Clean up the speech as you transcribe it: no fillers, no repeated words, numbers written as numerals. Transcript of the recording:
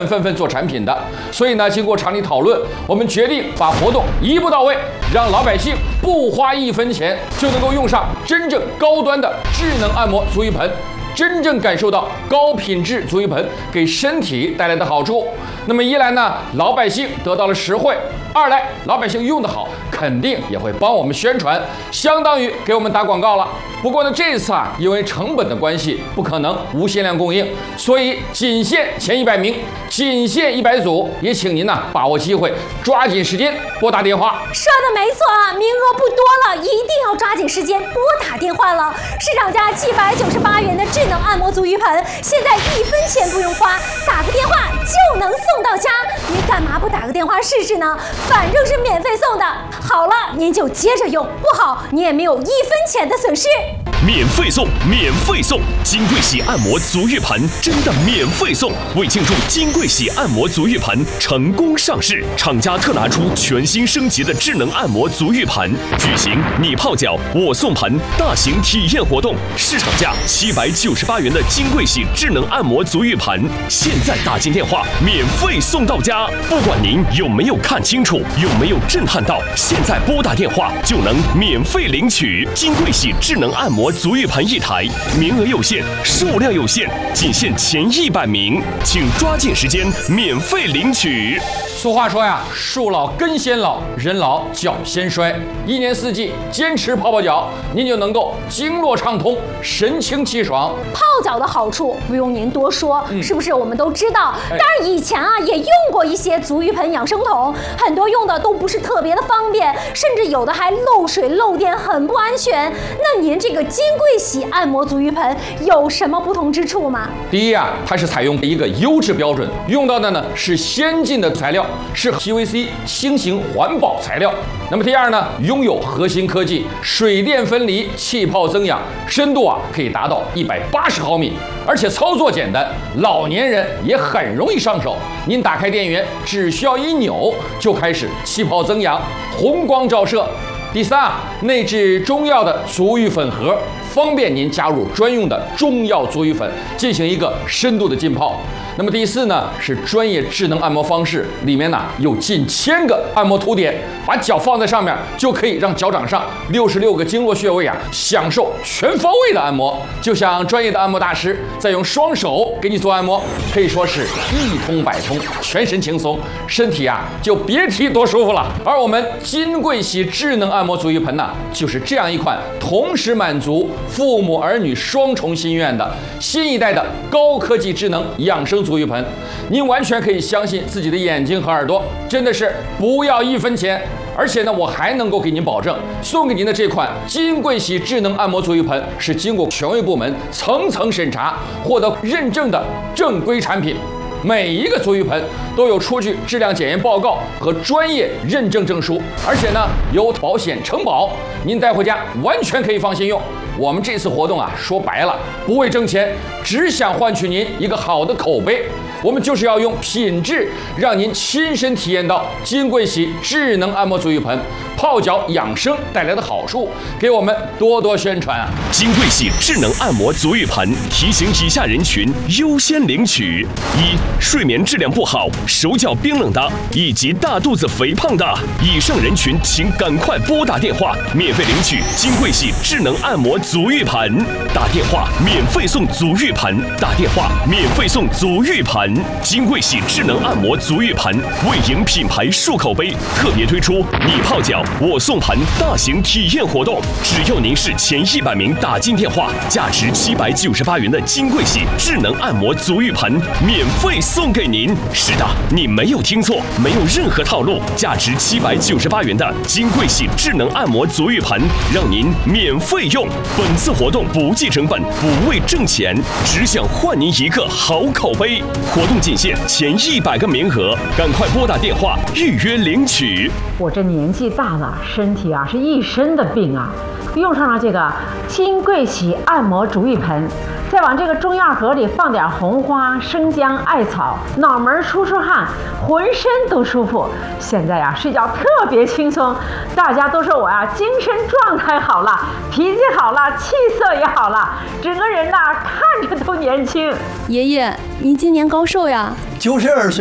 纷纷做产品的。所以呢，经过常理讨论，我们决定把活动一步到位，让老百姓不花1分钱就能够用上真正高端的智能按摩足浴盆，真正感受到高品质足浴盆给身体带来的好处。那么一来呢，老百姓得到了实惠；二来，老百姓用得好，肯定也会帮我们宣传，相当于给我们打广告了。不过呢，这次因为成本的关系，不可能无限量供应，所以仅限前100名，仅限100组，也请您把握机会，抓紧时间拨打电话。 说的没错，名额不多了，一定要抓紧时间拨打电话了。市场价798元的智能按摩足浴盆，现在1分钱不用花，打个电话就能送到家。你干嘛不打个电话试试呢？反正是免费送的。好了，您就接着用，不好你也没有1分钱的损失。 免费送，免费送！金贵喜按摩足浴盆真的免费送！为庆祝金贵喜按摩足浴盆成功上市，厂家特拿出全新升级的智能按摩足浴盆，举行你泡脚我送盆大型体验活动。市场价798元的金贵喜智能按摩足浴盆，现在打进电话免费送到家。不管您有没有看清楚，有没有震撼到，现在拨打电话就能免费领取金贵喜智能按摩足浴盆1台，名额有限，数量有限，仅限前100名，请抓紧时间免费领取。 俗话说呀，树老根先老，人老脚先衰。1年4季坚持泡泡脚，您就能够经络畅通，神清气爽。 泡脚的好处不用您多说，是不是我们都知道？当然以前也用过一些足浴盆养生桶，很多用的都不是特别的方便，甚至有的还漏水漏电，很不安全。那您这个金贵喜按摩足浴盆有什么不同之处吗？ 第一它是采用一个优质标准，用到的呢是先进的材料，是 PVC 轻型环保材料。那么第二呢，拥有核心科技，水电分离，气泡增氧，深度可以达到180毫米，而且操作简单，老年人也很容易上手。您打开电源，只需要一扭就开始气泡增氧，红光照射。第三内置中药的足浴粉盒，方便您加入专用的中药足浴粉，进行一个深度的浸泡。那么第四呢，是专业智能按摩方式，里面有近1000个按摩凸点，把脚放在上面，就可以让脚掌上66个经络穴位享受全方位的按摩，就像专业的按摩大师在用双手给你做按摩，可以说是一通百通，全身轻松，身体就别提多舒服了。而我们金贵喜智能按摩足浴盆就是这样一款同时满足父母儿女双重心愿的新一代的高科技智能养生足浴盆。您完全可以相信自己的眼睛和耳朵，真的是不要1分钱。而且呢，我还能够给您保证，送给您的这款金贵喜智能按摩足浴盆是经过权威部门层层审查，获得认证的正规产品。每一个足浴盆都有出具质量检验报告和专业认证证书，而且呢有保险承保，您带回家完全可以放心用。我们这次活动说白了不为挣钱，只想换取您一个好的口碑。我们就是要用品质让您亲身体验到金贵喜智能按摩足浴盆泡脚养生带来的好处，给我们多多宣传金贵喜智能按摩足浴盆提醒以下人群优先领取：一、睡眠质量不好、手脚冰冷的，以及大肚子肥胖的，以上人群请赶快拨打电话，免费领取金贵喜智能按摩足浴盆。打电话免费送足浴盆，打电话免费送足浴盆。金贵喜智能按摩足浴盆为迎品牌树口碑，特别推出你泡脚我送盆大型体验活动，只要您是前100名打进电话，价值798元的金贵喜智能按摩足浴盆免费送给您。是的，你没有听错，没有任何套路，价值798元的金贵喜智能按摩足浴盆让您免费用。本次活动不计成本，不为挣钱，只想换您一个好口碑。活动仅限前100个名额，赶快拨打电话预约领取。 我这年纪大了，身体是一身的病用上了这个金贵喜按摩足浴盆，再往这个中药盒里放点红花、生姜、艾草，脑门出汗，浑身都舒服。现在睡觉特别轻松，大家都说我精神状态好了，脾气好了，气色也好了，整个人看着都年轻。 爷爷，您今年高寿呀？ 92岁。